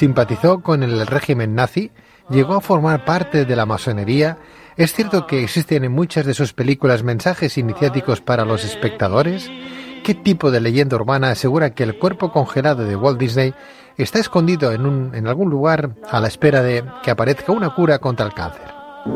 simpatizó con el régimen nazi, llegó a formar parte de la masonería. ¿Es cierto que existen en muchas de sus películas mensajes iniciáticos para los espectadores? ¿Qué tipo de leyenda urbana asegura que el cuerpo congelado de Walt Disney está escondido en algún lugar a la espera de que aparezca una cura contra el cáncer?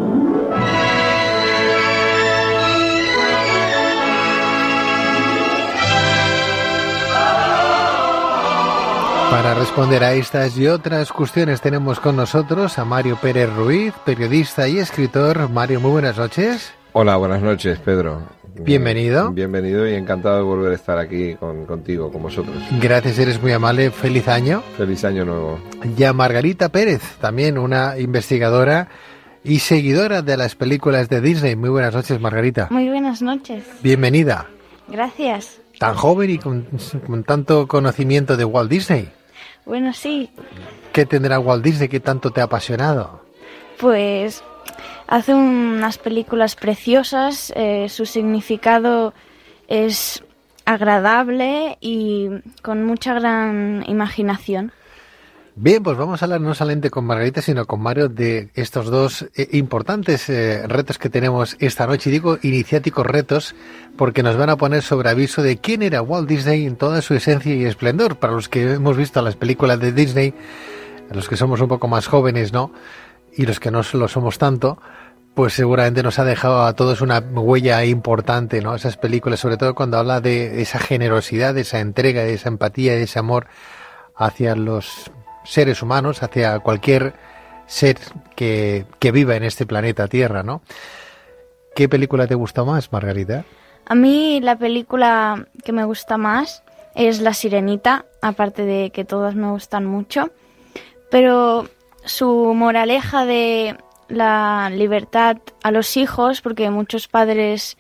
Para responder a estas y otras cuestiones tenemos con nosotros a Mario Pérez Ruiz, periodista y escritor. Mario, muy buenas noches. Hola, buenas noches, Pedro. Bienvenido. Bienvenido y encantado de volver a estar aquí contigo, con vosotros. Gracias, eres muy amable. Feliz año. Feliz año nuevo. Y a Margarita Pérez, también una investigadora y seguidora de las películas de Disney. Muy buenas noches, Margarita. Muy buenas noches. Bienvenida. Gracias. Tan joven y con tanto conocimiento de Walt Disney. Bueno, sí. ¿Qué tendrá Walt Disney que tanto te ha apasionado? Pues hace unas películas preciosas, su significado es agradable y con mucha gran imaginación. Bien, pues vamos a hablar no solamente con Margarita, sino con Mario de estos dos importantes retos que tenemos esta noche. Y digo iniciáticos retos porque nos van a poner sobre aviso de quién era Walt Disney en toda su esencia y esplendor. Para los que hemos visto las películas de Disney, los que somos un poco más jóvenes, ¿no? Y los que no lo somos tanto, pues seguramente nos ha dejado a todos una huella importante, ¿no? Esas películas, sobre todo cuando habla de esa generosidad, de esa entrega, de esa empatía, de ese amor hacia los seres humanos, hacia cualquier ser que viva en este planeta Tierra, ¿no? ¿Qué película te gusta más, Margarita? A mí la película que me gusta más es La Sirenita, aparte de que todas me gustan mucho, pero su moraleja de la libertad a los hijos, porque muchos padres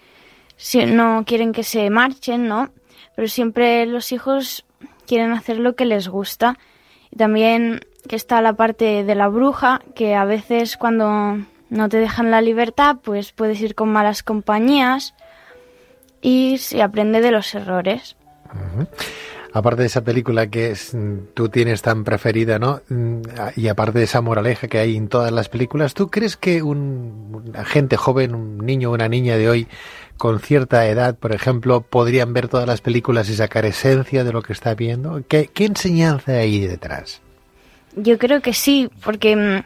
no quieren que se marchen, ¿no? Pero siempre los hijos quieren hacer lo que les gusta. Y también que está la parte de la bruja, que a veces cuando no te dejan la libertad, pues puedes ir con malas compañías y se aprende de los errores. Uh-huh. Aparte de esa película que tú tienes tan preferida, ¿no? Y aparte de esa moraleja que hay en todas las películas, ¿tú crees que una gente joven, un niño o una niña de hoy con cierta edad, por ejemplo, podrían ver todas las películas y sacar esencia de lo que está viendo? ¿Qué enseñanza hay detrás? Yo creo que sí, porque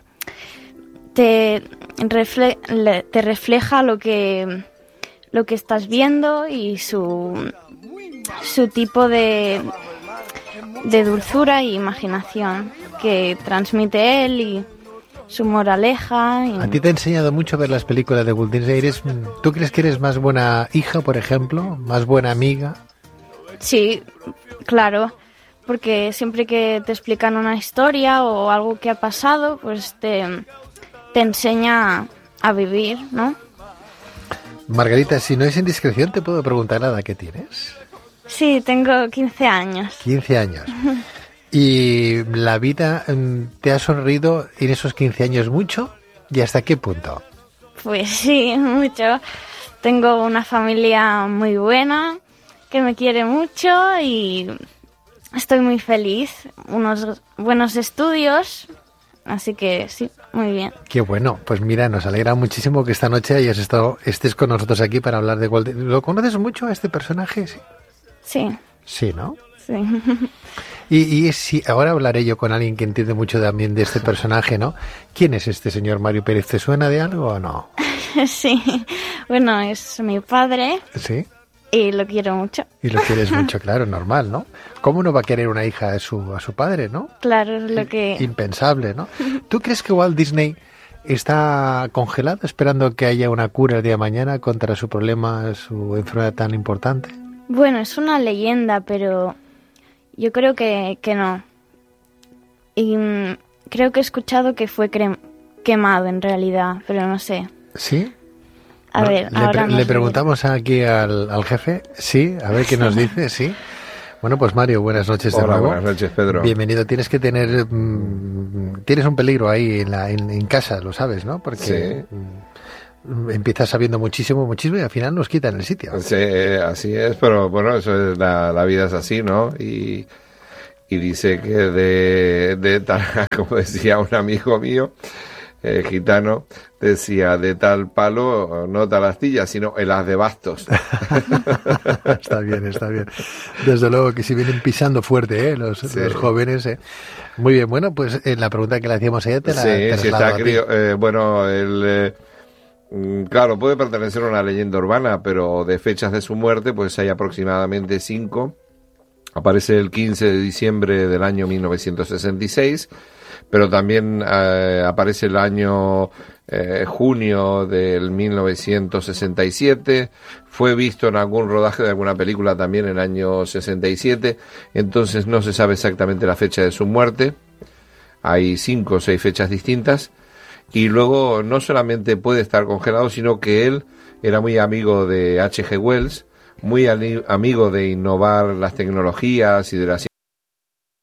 te refleja lo que estás viendo y su tipo de dulzura e imaginación que transmite él y su moraleja. ¿A ti te ha enseñado mucho ver las películas de Walt Disney? ¿Tú crees que eres más buena hija, por ejemplo? ¿Más buena amiga? Sí, claro, porque siempre que te explican una historia o algo que ha pasado, pues te enseña a vivir, ¿no? Margarita, si no es indiscreción, ¿te puedo preguntar la edad que tienes? Sí, tengo 15 años. 15 años. ¿Y la vida te ha sonreído en esos 15 años mucho? ¿Y hasta qué punto? Pues sí, mucho. Tengo una familia muy buena, que me quiere mucho y estoy muy feliz. Unos buenos estudios, así que sí, muy bien. Qué bueno. Pues mira, nos alegra muchísimo que esta noche estés con nosotros aquí para hablar de Walt Disney. ¿Lo conoces mucho a este personaje? Sí. Sí. Sí, ¿no? Sí. Y si ahora hablaré yo con alguien que entiende mucho también de este personaje, ¿no? ¿Quién es este señor Mario Pérez? ¿Te suena de algo o no? Sí. Bueno, es mi padre. Sí. Y lo quiero mucho. Y lo quieres mucho, claro, normal, ¿no? ¿Cómo no va a querer una hija a su padre, no? Claro, es lo que... Impensable, ¿no? ¿Tú crees que Walt Disney está congelado esperando que haya una cura el día de mañana contra su problema, su enfermedad tan importante? Bueno, es una leyenda, pero yo creo que no. Y creo que he escuchado que fue quemado en realidad, pero no sé. ¿Sí? A ver, le preguntamos aquí al jefe, sí, a ver qué nos dice, sí. Bueno, pues Mario, buenas noches de nuevo. Buenas noches, Pedro. Bienvenido. Tienes que tener, tienes un peligro ahí en casa, lo sabes, ¿no? Porque empiezas sabiendo muchísimo y al final nos quitan el sitio. Sí, así es, pero bueno, eso es la vida es así, ¿no? Y y dice que de tal, como decía un amigo mío, gitano, decía, de tal palo, no tal astilla, sino el as de bastos. Está bien. Desde luego que si vienen pisando fuerte, los jóvenes. Muy bien, bueno, pues la pregunta que le hacíamos a ella te la está claro, puede pertenecer a una leyenda urbana, pero de fechas de su muerte, pues hay aproximadamente 5. Aparece el 15 de diciembre del año 1966, pero también aparece el año junio del 1967, fue visto en algún rodaje de alguna película también en el año 67, entonces no se sabe exactamente la fecha de su muerte, hay 5 o 6 fechas distintas, y luego no solamente puede estar congelado, sino que él era muy amigo de H.G. Wells, muy amigo de innovar las tecnologías y de la